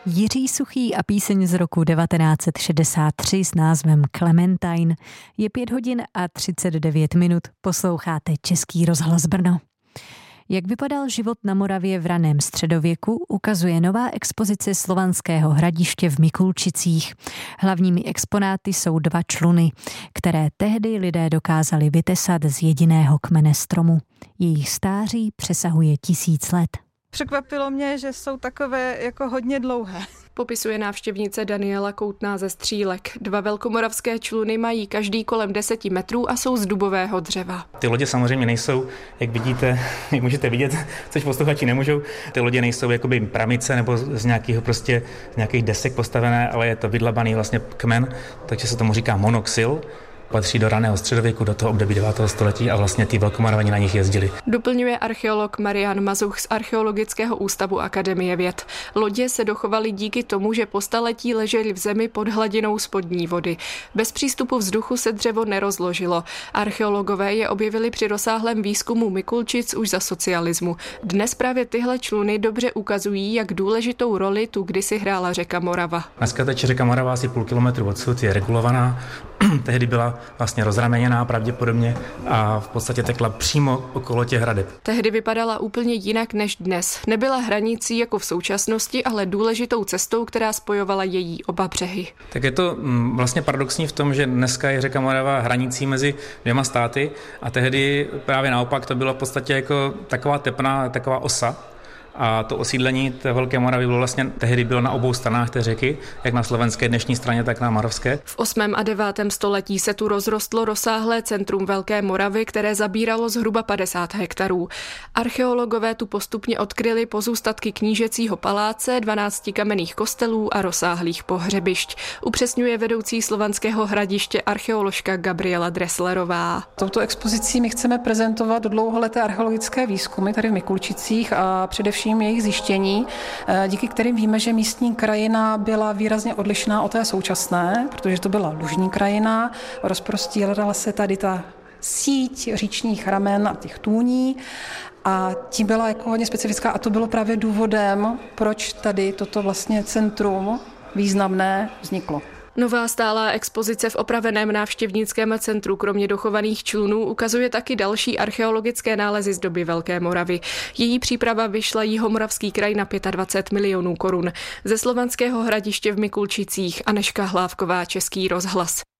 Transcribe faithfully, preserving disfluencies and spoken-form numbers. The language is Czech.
Jiří Suchý a píseň z roku devatenáct set šedesát tři s názvem Clementine. Je pět hodin a třicet devět minut. Posloucháte Český rozhlas Brno. Jak vypadal život na Moravě v raném středověku, ukazuje nová expozice Slovanského hradiště v Mikulčicích. Hlavními exponáty jsou dva čluny, které tehdy lidé dokázali vytesat z jediného kmene stromu. Jejich stáří přesahuje tisíc let. Překvapilo mě, že jsou takové jako hodně dlouhé. Popisuje návštěvnice Daniela Koutná ze Střílek. Dva velkomoravské čluny mají každý kolem deseti metrů a jsou z dubového dřeva. Ty lodě samozřejmě nejsou, jak vidíte, jak můžete vidět, což posluchači nemůžou, ty lodě nejsou jakoby pramice nebo z nějakého prostě z nějakých desek postavené, ale je to vydlabaný vlastně kmen, takže se tomu říká monoxyl. Patří do raného středověku, do toho období devátého století a vlastně ty velkomoravani na nich jezdili. Doplňuje archeolog Marian Mazuch z Archeologického ústavu Akademie věd. Lodě se dochovaly díky tomu, že po staletí ležely v zemi pod hladinou spodní vody. Bez přístupu vzduchu se dřevo nerozložilo. Archeologové je objevili při rozsáhlém výzkumu Mikulčic už za socialismu. Dnes právě tyhle čluny dobře ukazují, jak důležitou roli tu kdysi hrála řeka Morava. Dneska teď řeka Morava asi půl kilometru odsud je regulovaná. Tehdy byla vlastně rozrameněná pravděpodobně a v podstatě tekla přímo okolo těch hradeb. Tehdy vypadala úplně jinak než dnes. Nebyla hranicí jako v současnosti, ale důležitou cestou, která spojovala její oba břehy. Tak je to vlastně paradoxní v tom, že dneska je řeka Morava hranicí mezi dvěma státy a tehdy právě naopak to bylo v podstatě jako taková tepna, taková osa. A to osídlení té Velké Moravy bylo vlastně tehdy bylo na obou stranách té řeky, jak na slovenské dnešní straně, tak na moravské. V osmém a devátém století se tu rozrostlo rozsáhlé centrum Velké Moravy, které zabíralo zhruba padesát hektarů. Archeologové tu postupně odkryli pozůstatky knížecího paláce, dvanácti kamenných kostelů a rozsáhlých pohřebišť. Upřesňuje vedoucí Slovanského hradiště archeoložka Gabriela Dresslerová. Touto expozicí my chceme prezentovat dlouholeté archeologické výzkumy tady v Mikulčicích a především jejich zjištění, díky kterým víme, že místní krajina byla výrazně odlišná od té současné, protože to byla lužní krajina, rozprostírala se tady ta síť říčních ramen a těch tůní a tím byla jako hodně specifická a to bylo právě důvodem, proč tady toto vlastně centrum významné vzniklo. Nová stálá expozice v opraveném návštěvnickém centru kromě dochovaných člunů ukazuje taky další archeologické nálezy z doby Velké Moravy. Její příprava vyšla Jihomoravský kraj na dvacet pět milionů korun. Ze Slovanského hradiště v Mikulčicích Anežka Hlávková, Český rozhlas.